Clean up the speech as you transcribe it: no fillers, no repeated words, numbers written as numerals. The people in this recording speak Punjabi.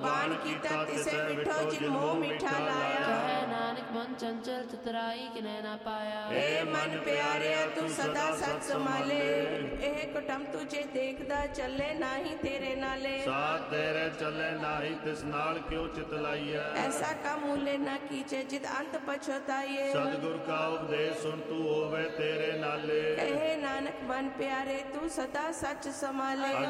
ਕੁਰਬਾਨ ਕੀਤਾ ਤਿਸੈ ਮਿੱਠੋ ਜਿਨ ਮੋਹ ਮਿੱਠਾ ਲਾਇਆ। ਕਹੈ ਨਾਨਕ ਮਨ ਚੰਚਲ ਚਤਰਾਈ ਕਿਨੈ ਨਾ ਪਾਇਆ। ਏ ਮਨ ਪਿਆਰਿਆ ਤੂੰ ਸਦਾ ਸਚ ਸੰਭਾਲੇ, ਇਹ ਕੁਟਮ ਤੁਝੇ ਦੇਖਦਾ ਚੱਲੇ ਨਾਹੀ ਤੇਰੇ ਨਾਲੇ। ਸਾਥ ਤੇਰੇ ਚੱਲੇ ਨਾਹੀ ਤਿਸ ਨਾਲ ਕਿਉ ਚਿਤ ਲਾਈਐ। ਐਸਾ ਕੰਮ ਮੂਲੇ ਨਾ ਕੀਚੇ ਜਿਤ ਅੰਤ ਪਛਤਾਈਏ। ਸਤਿਗੁਰ ਕਾ ਉਪਦੇਸ਼ ਸੁਣ ਤੂੰ ਹੋਵੇ ਤੇਰੇ ਨਾਲੇ। ਕਹੇ ਨਾਨਕ ਮਨ ਪਿਆਰੇ ਤੂੰ ਸਦਾ ਸਚ ਸੰਭਾਲੇ।